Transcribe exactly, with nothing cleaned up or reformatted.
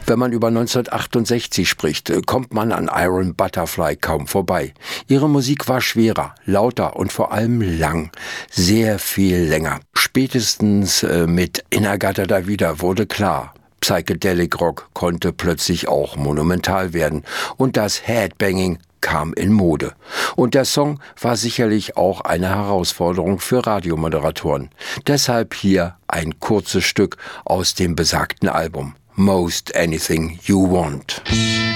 Wenn man über neunzehnhundertachtundsechzig spricht, kommt man an Iron Butterfly kaum vorbei. Ihre Musik war schwerer, lauter und vor allem lang. Sehr viel länger. Spätestens äh, mit In-A-Gadda-Da-Vida wurde klar, Psychedelic Rock konnte plötzlich auch monumental werden. Und das Headbanging kam in Mode. Und der Song war sicherlich auch eine Herausforderung für Radiomoderatoren. Deshalb hier ein kurzes Stück aus dem besagten Album. Most Anything You Want.